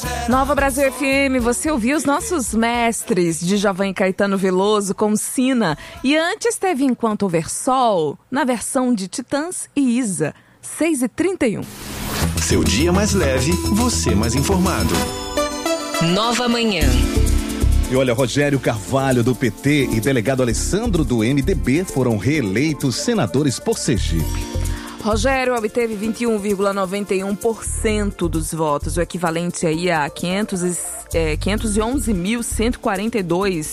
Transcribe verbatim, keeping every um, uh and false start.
Nova Brasil F M, você ouviu os nossos mestres de Djavan e Caetano Veloso com Sina. E antes teve Enquanto Houver Sol, na versão de Titãs e Isa, seis e trinta e um. Seu dia mais leve, você mais informado. Nova Manhã. E olha, Rogério Carvalho do P T e delegado Alessandro do M D B foram reeleitos senadores por Sergipe. Rogério obteve vinte e um vírgula noventa e um por cento dos votos, o equivalente aí a quinhentos e onze mil cento e quarenta e dois